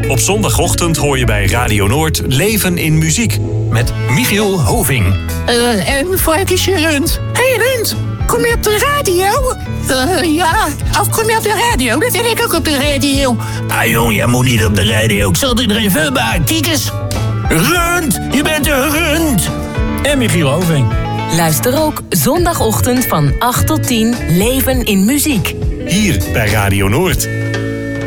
Op zondagochtend hoor je bij Radio Noord Leven in Muziek met Michiel Hoving. En Varkensje Rund. Hey Rund, kom je op de radio? Ja, of kom je op de radio? Dat wil ik ook op de radio. Ah jong, jij moet niet op de radio. Ik zal het iedereen vulbaar. Kijk eens. Rund, je bent een rund. En Michiel Hoving. Luister ook zondagochtend van 8 tot 10 Leven in Muziek. Hier bij Radio Noord.